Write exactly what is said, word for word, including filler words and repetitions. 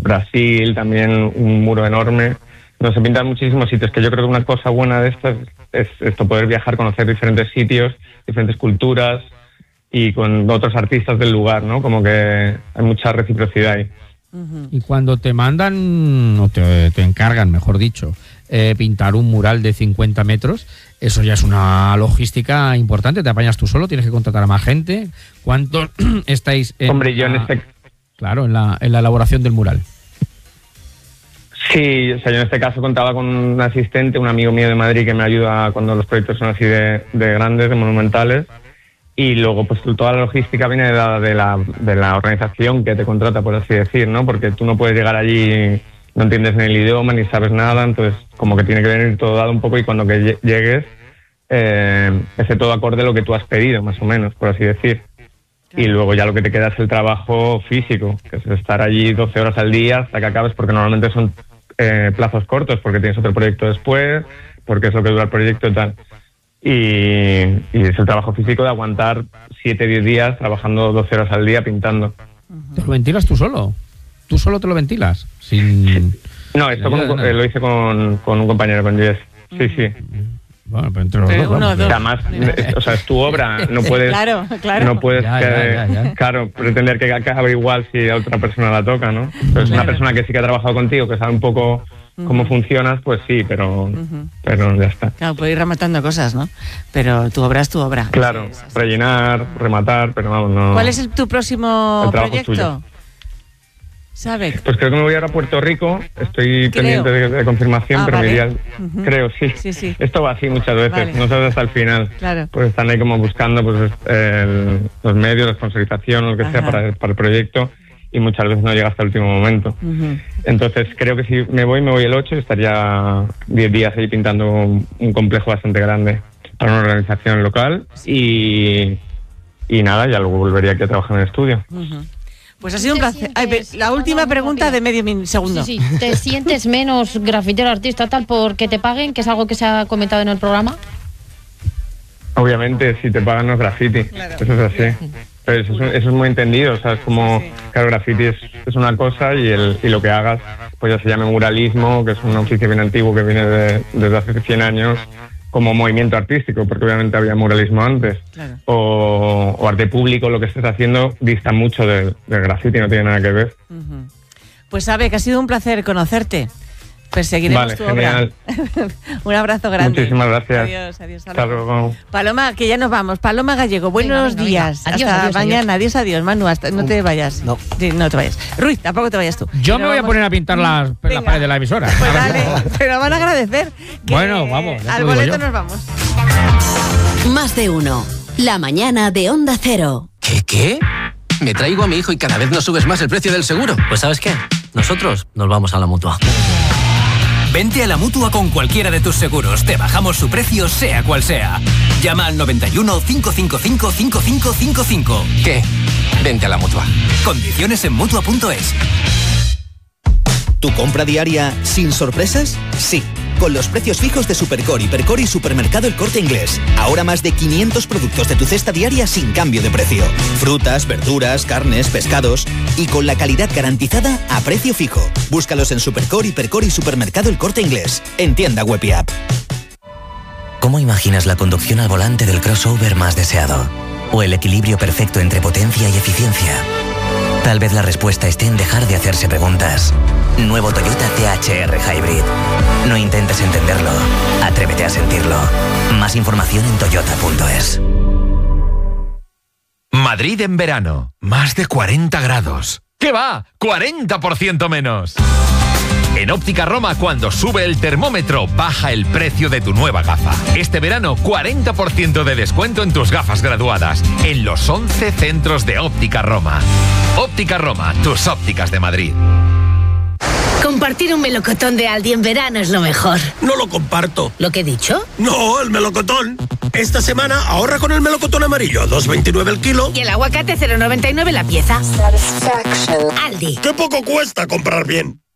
Brasil, también un muro enorme. No, se pintan muchísimos sitios, que yo creo que una cosa buena de estas es esto, poder viajar, conocer diferentes sitios, diferentes culturas y con otros artistas del lugar, ¿no? Como que hay mucha reciprocidad ahí. Uh-huh. Y cuando te mandan, o te, te encargan, mejor dicho, eh, pintar un mural de cincuenta metros, eso ya es una logística importante. ¿Te apañas tú solo? ¿Tienes que contratar a más gente? ¿Cuántos estáis en, Hombre, yo en la, este... claro, en la, en la elaboración del mural? Sí, o sea, yo en este caso contaba con un asistente, un amigo mío de Madrid que me ayuda cuando los proyectos son así de, de grandes, de monumentales, y luego pues toda la logística viene dada de la, de la organización que te contrata, por así decir, ¿no? Porque tú no puedes llegar allí, no entiendes ni el idioma, ni sabes nada, entonces como que tiene que venir todo dado un poco y cuando que llegues, eh, esté todo acorde a lo que tú has pedido, más o menos, por así decir. Y luego ya lo que te queda es el trabajo físico, que es estar allí doce horas al día hasta que acabes, porque normalmente son eh, plazos cortos, porque tienes otro proyecto después, porque es lo que dura el proyecto y tal. Y, y es el trabajo físico de aguantar siete, diez días trabajando doce horas al día pintando. ¿Te lo ventilas tú solo? ¿Tú solo te lo ventilas? Sin... No, esto con, eh, lo hice con, con un compañero, con Jess. Sí, sí. Bueno, pero entre los pero dos, uno, vamos. dos. Además, o sea, es tu obra, no puedes, claro, claro. no puedes Ya, que, ya, ya, ya. claro, pretender que acabe igual si a otra persona la toca, ¿no? Pero es Claro. una persona que sí que ha trabajado contigo, que sabe un poco cómo Ujú. funcionas, pues sí, pero, Ujú. pero ya está. Claro, puede ir rematando cosas, ¿no? Pero tu obra es tu obra. Claro, Sí, es así. rellenar, rematar, pero vamos, no... ¿Cuál es el- tu próximo El trabajo es proyecto? tuyo. ¿Sabe? Pues creo que me voy ahora a Puerto Rico, estoy Creo. pendiente de, de confirmación, Ah, pero vale. me iría al- Ujú. creo, sí. Sí, sí. Esto va así muchas veces, Vale. no sabes hasta el final. Claro. Pues están ahí como buscando pues el- los medios, la sponsorización, lo que sea Ajá. para el, para el proyecto y muchas veces no llega hasta el último momento. Ujú. Entonces creo que si me voy, me voy el ocho y estaría diez días ahí pintando un, un complejo bastante grande para una organización local y, y nada, ya luego volvería aquí a trabajar en el estudio. Ujú. Pues ha sido un ¿Te placer. Ay, sientes- ve- la última no, muy pregunta rápido. de medio min- segundo. Sí, sí. ¿Te sientes menos grafitero, artista, tal, porque te paguen, que es algo que se ha comentado en el programa? Obviamente, si te pagan no es graffiti, Claro. eso es así. Pero eso, es- eso es muy entendido, o sea, es como, Sí, sí. claro, graffiti es, es una cosa y, el, y lo que hagas, pues ya se llama muralismo, que es un oficio bien antiguo que viene de- desde hace cien años, como movimiento artístico, porque obviamente había muralismo antes, Claro. o, o arte público, lo que estés haciendo dista mucho del, del graffiti, no tiene nada que ver. Ujú. Pues sabe que ha sido un placer conocerte. Perseguiremos Vale, tu genial. obra. Un abrazo grande. Muchísimas gracias. Adiós, adiós. Hasta luego. Paloma, que ya nos vamos. Paloma Gallego, buenos Venga, venga, días. venga. Adiós, hasta adiós, mañana. Adiós, adiós. Manu, hasta, no te vayas. No. Sí, no te vayas. Ruiz, tampoco te vayas tú. Yo Pero me voy a vamos- poner a pintar las, las Venga. paredes de la emisora. Pues dale, pero van a agradecer. que Bueno, vamos, ya te Al lo digo boleto yo. nos vamos. Más de uno. La mañana de Onda Cero. ¿Qué, qué? Me traigo a mi hijo y cada vez nos subes más el precio del seguro. Pues ¿sabes qué? Nosotros nos vamos a la Mutua. Vente a la Mutua con cualquiera de tus seguros. Te bajamos su precio, sea cual sea. Llama al noventa y uno, cinco cinco cinco, cinco cinco cinco cinco. ¿Qué? Vente a la Mutua. Condiciones en Mutua punto es. ¿Tu compra diaria sin sorpresas? Sí, con los precios fijos de Supercore, Hipercore y Supermercado El Corte Inglés. Ahora más de quinientos productos de tu cesta diaria sin cambio de precio. Frutas, verduras, carnes, pescados y con la calidad garantizada a precio fijo. Búscalos en Supercore, Hipercore y Supermercado El Corte Inglés. En tienda web y app. ¿Cómo imaginas la conducción al volante del crossover más deseado? ¿O el equilibrio perfecto entre potencia y eficiencia? Tal vez la respuesta esté en dejar de hacerse preguntas. Nuevo Toyota C H R Hybrid. No intentes entenderlo, atrévete a sentirlo. Más información en toyota punto es. Madrid en verano, más de cuarenta grados. ¿Qué va? ¡cuarenta por ciento menos! En Óptica Roma, cuando sube el termómetro, baja el precio de tu nueva gafa. Este verano, cuarenta por ciento de descuento en tus gafas graduadas, en los once centros de Óptica Roma. Óptica Roma, tus ópticas de Madrid. Compartir un melocotón de Aldi en verano es lo mejor. No lo comparto. ¿Lo que he dicho? No, el melocotón. Esta semana ahorra con el melocotón amarillo, dos veintinueve el kilo. Y el aguacate cero noventa y nueve la pieza. Aldi. ¡Qué poco cuesta comprar bien!